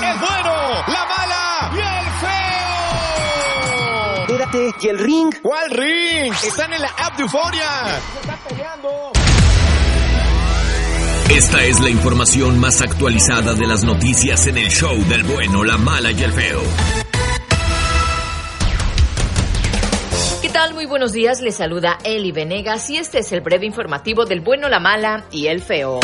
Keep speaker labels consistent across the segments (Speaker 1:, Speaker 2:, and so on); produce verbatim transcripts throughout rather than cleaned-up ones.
Speaker 1: el bueno, la mala y el feo.
Speaker 2: Espérate, ¿y el ring?
Speaker 1: ¿Cuál ring? Están en la app de Euforia. Se está peleando.
Speaker 3: Esta es la información más actualizada de las noticias en el show del bueno, la mala y el feo.
Speaker 4: ¿Qué tal? Muy buenos días, les saluda Eli Venegas y este es el breve informativo del bueno, la mala y el feo.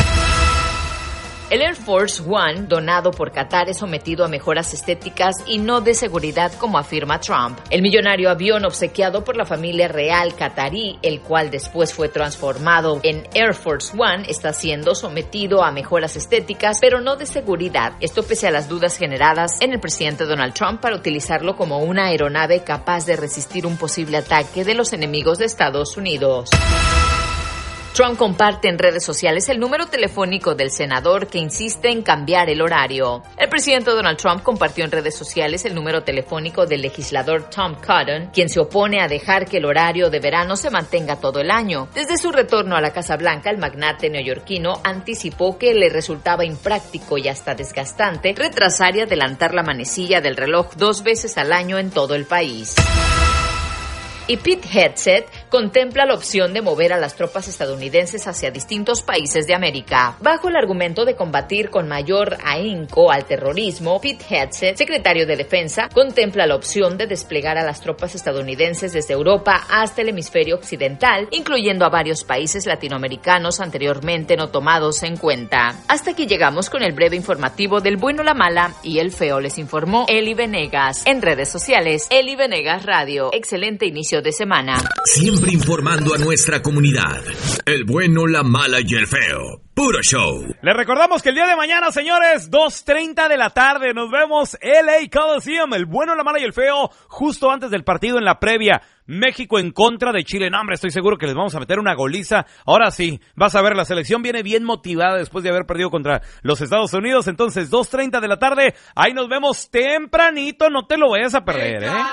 Speaker 4: El Air Force One, donado por Qatar, es sometido a mejoras estéticas y no de seguridad, como afirma Trump. El millonario avión obsequiado por la familia real qatarí, el cual después fue transformado en Air Force One, está siendo sometido a mejoras estéticas, pero no de seguridad. Esto pese a las dudas generadas en el presidente Donald Trump para utilizarlo como una aeronave capaz de resistir un posible ataque de los enemigos de Estados Unidos. Trump comparte en redes sociales el número telefónico del senador que insiste en cambiar el horario. El presidente Donald Trump compartió en redes sociales el número telefónico del legislador Tom Cotton, quien se opone a dejar que el horario de verano se mantenga todo el año. Desde su retorno a la Casa Blanca, el magnate neoyorquino anticipó que le resultaba impráctico y hasta desgastante retrasar y adelantar la manecilla del reloj dos veces al año en todo el país. Y Pete Hegseth contempla la opción de mover a las tropas estadounidenses hacia distintos países de América. Bajo el argumento de combatir con mayor ahínco al terrorismo, Pete Hegseth, secretario de Defensa, contempla la opción de desplegar a las tropas estadounidenses desde Europa hasta el hemisferio occidental, incluyendo a varios países latinoamericanos anteriormente no tomados en cuenta. Hasta aquí llegamos con el breve informativo del bueno, la mala y el feo. Les informó Eli Venegas. En redes sociales, Eli Venegas Radio. Excelente inicio de semana.
Speaker 3: Siempre informando a nuestra comunidad. El bueno, la mala y el feo. Puro show.
Speaker 5: Les recordamos que el día de mañana, señores, dos treinta de la tarde, nos vemos L A Coliseum, el bueno, la mala y el feo, justo antes del partido en la previa. México en contra de Chile. No, hombre, estoy seguro que les vamos a meter una goliza. Ahora sí, vas a ver, la selección viene bien motivada después de haber perdido contra los Estados Unidos. Entonces, dos treinta de la tarde, ahí nos vemos tempranito, no te lo vayas a perder, ¿eh?